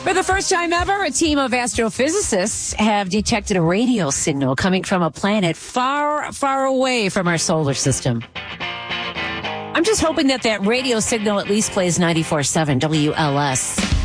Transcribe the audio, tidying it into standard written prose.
For the first time ever, a team of astrophysicists have detected a radio signal coming from a planet far, far away from our solar system. I'm just hoping that radio signal at least plays 94.7 WLS.